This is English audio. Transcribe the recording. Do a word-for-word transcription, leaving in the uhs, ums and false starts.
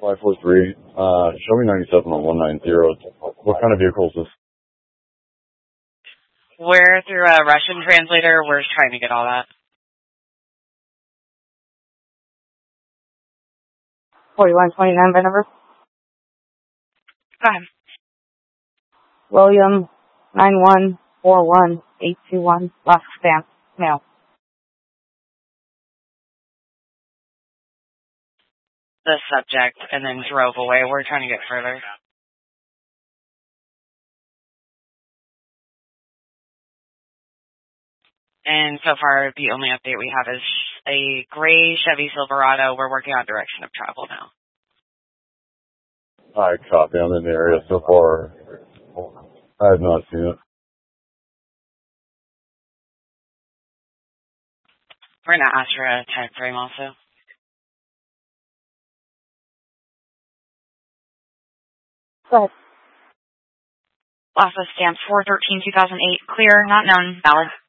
five four three. Uh, show me ninety-seven on one nine zero. What kind of vehicle is this? We're through a Russian translator. We're trying to get all that. forty-one twenty-nine by number. Go ahead. William nine one four one eight two one. Last stamp. Mail. The subject and then drove away. We're trying to get further. And so far, the only update we have is a gray Chevy Silverado. We're working on direction of travel now. I copy. I'm in the area so far. I have not seen it. We're going to ask for a time frame also. Go ahead. Last stamp four thirteen two thousand eight. Clear, not known, valid.